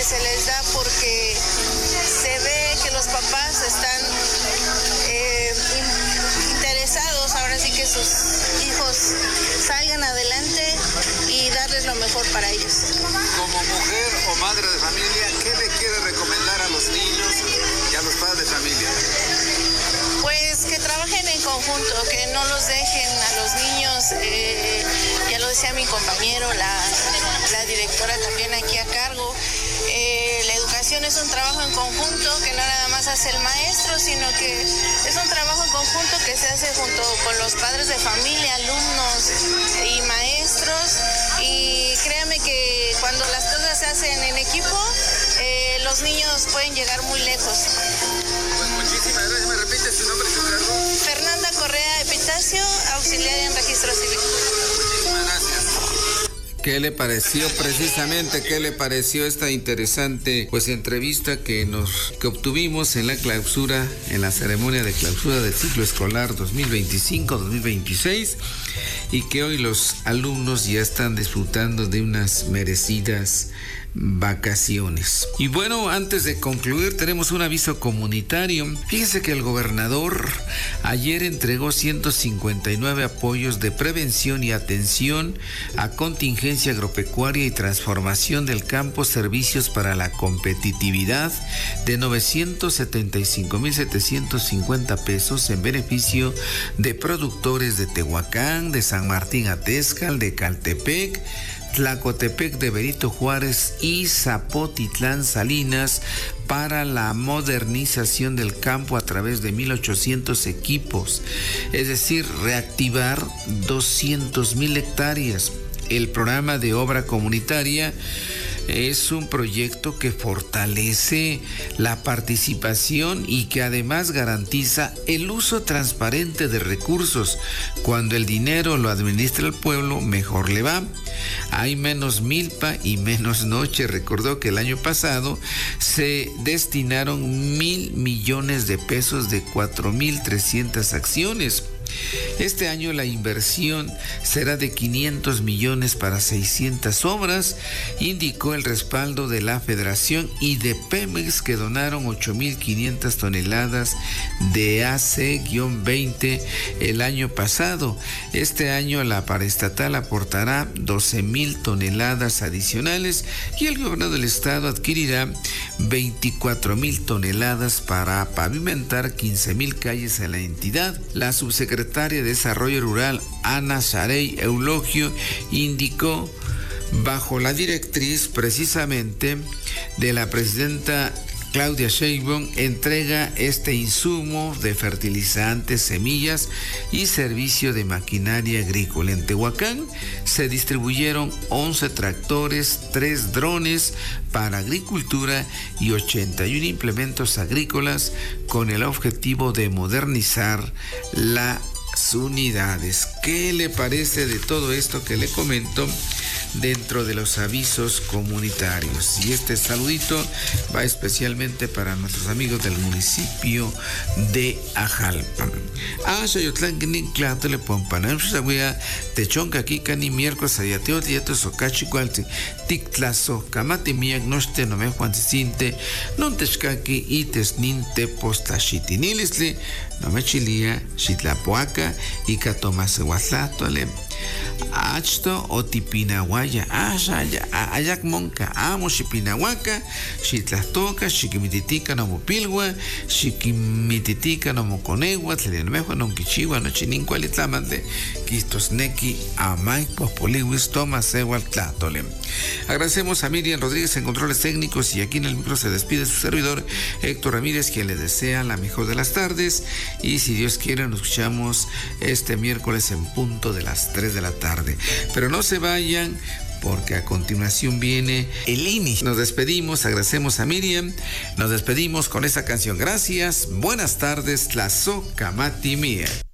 se les da porque se ve que los papás están interesados, ahora sí que sus hijos salgan adelante y darles lo mejor para ellos. Como mujer o madre de familia, ¿qué le quiere recomendar a los niños y a los padres de familia? Pues que trabajen en conjunto, que no los dejen a los niños, ya lo decía mi compañero, la directora también aquí a cargo. La educación es un trabajo en conjunto que no nada más hace el maestro, sino que es un trabajo en conjunto que se hace junto con los padres de familia, alumnos y maestros. Y créanme que cuando las cosas se hacen en equipo, los niños pueden llegar muy lejos. Pues muchísimas gracias. ¿Me repite su nombre y su cargo? Fernanda Correa Epitacio, auxiliar en registro civil. Muchísimas gracias. ¿Qué le pareció precisamente? ¿Qué le pareció esta interesante entrevista que obtuvimos en la clausura, en la ceremonia de clausura del ciclo escolar 2025-2026 y que hoy los alumnos ya están disfrutando de unas merecidas vacaciones? Y bueno, antes de concluir tenemos un aviso comunitario. Fíjense que el gobernador ayer entregó 159 apoyos de prevención y atención a contingencia agropecuaria y transformación del campo, servicios para la competitividad de 975,750 pesos en beneficio de productores de Tehuacán, de San Martín Atezcal, de Caltepec, Tlacotepec de Benito Juárez y Zapotitlán Salinas para la modernización del campo a través de 1,800 equipos, es decir, reactivar 200,000 hectáreas. El programa de obra comunitaria es un proyecto que fortalece la participación y que además garantiza el uso transparente de recursos. Cuando el dinero lo administra el pueblo, mejor le va. Hay menos milpa y menos noche. Recordó que el año pasado se destinaron 1,000 millones de pesos de 4,300 acciones. Este año la inversión será de 500 millones para 600 obras, indicó el respaldo de la Federación y de Pemex, que donaron 8,500 toneladas de AC-20 el año pasado. Este año la paraestatal aportará 12,000 toneladas adicionales y el gobierno del estado adquirirá 24,000 toneladas para pavimentar 15,000 calles en la entidad. La subsecretaria de Desarrollo Rural, Ana Sarey Eulogio, indicó, bajo la directriz precisamente de la presidenta Claudia Sheinbaum, entrega este insumo de fertilizantes, semillas y servicio de maquinaria agrícola. En Tehuacán se distribuyeron 11 tractores, 3 drones para agricultura y 81 implementos agrícolas con el objetivo de modernizar las unidades. ¿Qué le parece de todo esto que le comento dentro de los avisos comunitarios? Y este saludito va especialmente para nuestros amigos del municipio de Ajalpan. Yotlán Gnin Clato le pompan Techonca aquí cani miércoles ayateo dieto socachi cualti tictlazo camate miak noste no me juanticinte non techcaqui ites ninte postachitinilisli no me chilia xitlapoaca y catomasehuatlatole achto o tipinahuaya ayak monca amo xipinahuaca xitlahtoca xiquimititica no mopilgua xiquimititica no moconegua tlelianmejo no quichigua no chinincualitlamante quistosnequi amay pospoliwis toma sehualtlatole. Agradecemos a Miriam Rodríguez en controles técnicos y aquí en el micro se despide su servidor Héctor Ramírez, quien le desea la mejor de las tardes y si Dios quiere nos escuchamos este miércoles en punto de las 3 de la tarde. Pero no se vayan porque a continuación viene el INI. Nos despedimos, agradecemos a Miriam, nos despedimos con esa canción. Gracias, buenas tardes, Tlazo Camati Mía.